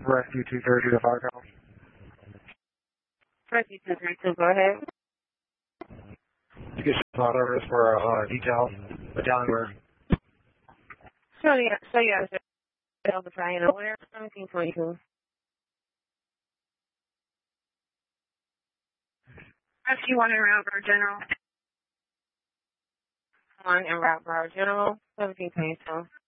Rescue 230 to Fargo. Rescue 232, go ahead. You get some orders for detail, battalion where? So yeah, Delta Battalion, where? 1722. Rescue 1 en route, Guard General. 1 en route, Guard General, 1722.